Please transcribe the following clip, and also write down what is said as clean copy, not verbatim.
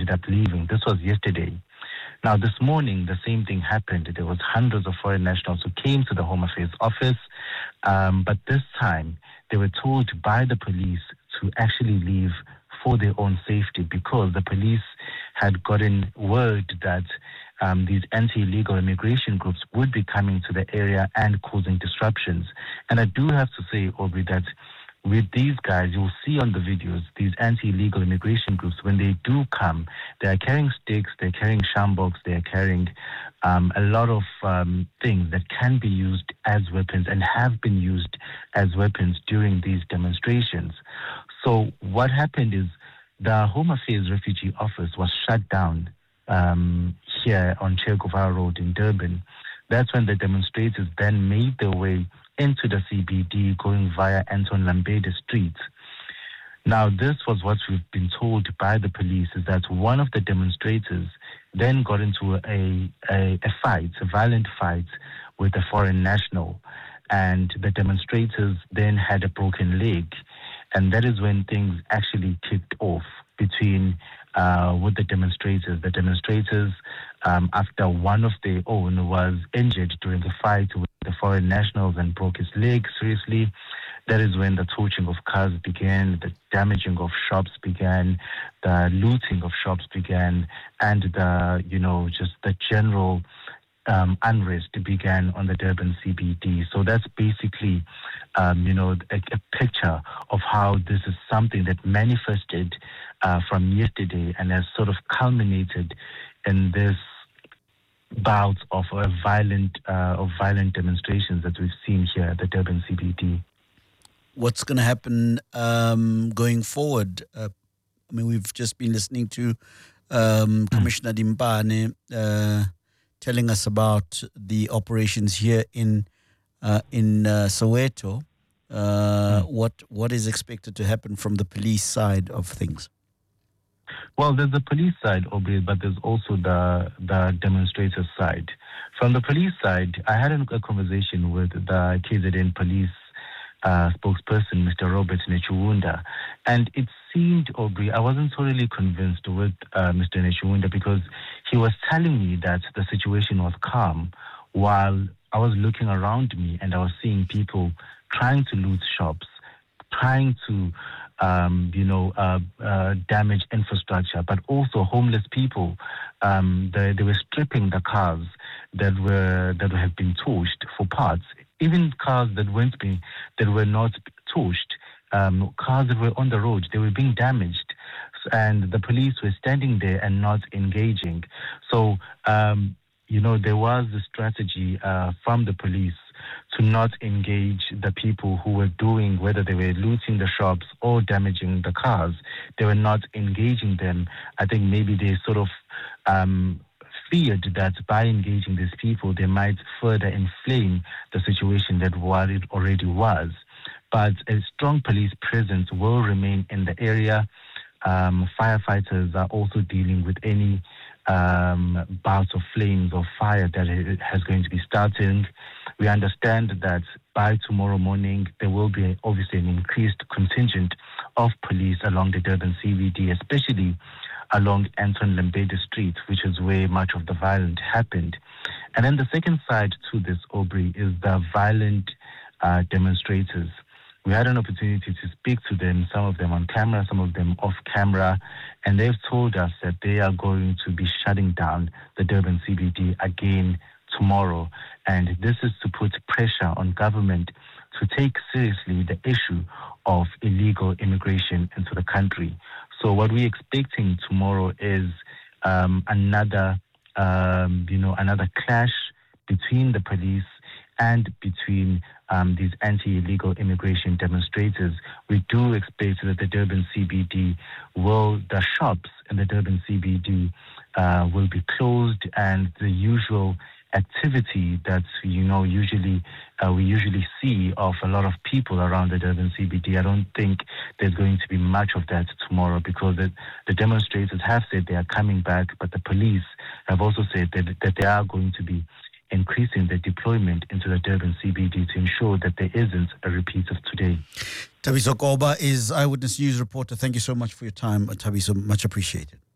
ended up leaving. This was yesterday. Now, this morning, the same thing happened. There was hundreds of foreign nationals who came to the Home Affairs office, but this time they were told by the police to actually leave for their own safety because the police had gotten word that these anti-illegal immigration groups would be coming to the area and causing disruptions. And I do have to say, Aubrey, that with these guys, you'll see on the videos, these anti-illegal immigration groups, when they do come, they are carrying sticks, they're carrying shamboks, they're carrying a lot of things that can be used as weapons and have been used as weapons during these demonstrations. So what happened is the Home Affairs Refugee Office was shut down here on Che Guevara Road in Durban. That's when the demonstrators then made their way into the CBD, going via Anton Lambede Street. Now, this was what we've been told by the police, is that one of the demonstrators then got into a fight, a violent fight with a foreign national, and the demonstrators then had a broken leg. And that is when things actually kicked off between with the demonstrators. The demonstrators, after one of their own was injured during the fight with the foreign nationals and broke his leg seriously, that is when the torching of cars began, the damaging of shops began, the looting of shops began, and just the general unrest began on the Durban CBD. So that's basically, a picture of how this is something that manifested from yesterday and has sort of culminated in this bout of violent demonstrations that we've seen here at the Durban CBD. What's going to happen going forward? We've just been listening to Commissioner Dimbane telling us about the operations here in Soweto. What is expected to happen from the police side of things? Well, there's the police side, Aubrey, but there's also the demonstrator side. From the police side, I had a conversation with the KZN police spokesperson, Mr. Robert Nechuwunda, and it seemed, Aubrey, I wasn't totally convinced with Mr. Nechuwunda because he was telling me that the situation was calm while I was looking around me and I was seeing people trying to loot shops, trying to damage infrastructure, but also homeless people. They were stripping the cars that have been torched for parts, even cars that were not torched. Cars that were on the road, they were being damaged, and the police were standing there and not engaging. So, there was a strategy from the police to not engage the people who were doing, whether they were looting the shops or damaging the cars. They were not engaging them. I think maybe they sort of feared that by engaging these people, they might further inflame the situation that what it already was. But a strong police presence will remain in the area. Firefighters are also dealing with any bouts of flames or fire that has going to be starting. We understand that by tomorrow morning, there will be obviously an increased contingent of police along the Durban CBD, especially along Anton Lambede Street, which is where much of the violence happened. And then the second side to this, Aubrey, is the violent demonstrators. We had an opportunity to speak to them, some of them on camera, some of them off camera, and they've told us that they are going to be shutting down the Durban CBD again tomorrow. And this is to put pressure on government to take seriously the issue of illegal immigration into the country. So what we're expecting tomorrow is another clash between the police and between these anti-illegal immigration demonstrators. We do expect that the Durban CBD the shops in the Durban CBD will be closed, and the usual activity that we usually see of a lot of people around the Durban CBD. I don't think there's going to be much of that tomorrow because the demonstrators have said they are coming back, but the police have also said that they are going to be increasing the deployment into the Durban CBD to ensure that there isn't a repeat of today. Thabiso Koba is Eyewitness News reporter. Thank you so much for your time, Thabiso. Much appreciated.